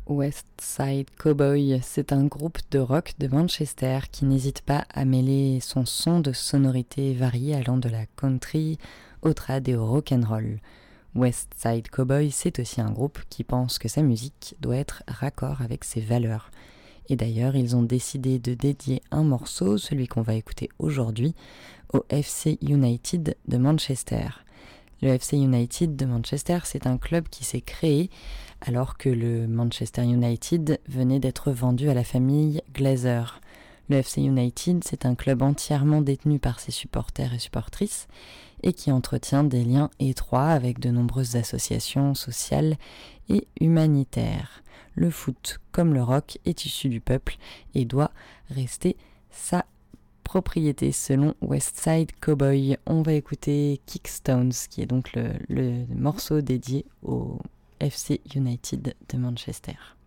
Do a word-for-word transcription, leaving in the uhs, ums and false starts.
West Side Cowboy, c'est un groupe de rock de Manchester qui n'hésite pas à mêler son son de sonorités variées allant de la country au trad et au rock'n'roll. West Side Cowboy, c'est aussi un groupe qui pense que sa musique doit être raccord avec ses valeurs. Et d'ailleurs, ils ont décidé de dédier un morceau, celui qu'on va écouter aujourd'hui, au F C United de Manchester. Le F C United de Manchester, c'est un club qui s'est créé alors que le Manchester United venait d'être vendu à la famille Glazer. Le F C United, c'est un club entièrement détenu par ses supporters et supportrices et qui entretient des liens étroits avec de nombreuses associations sociales et humanitaires. Le foot, comme le rock, est issu du peuple et doit rester sa propriété selon West Side Cowboy. On va écouter Kickstones, qui est donc le, le morceau dédié au F C United de Manchester.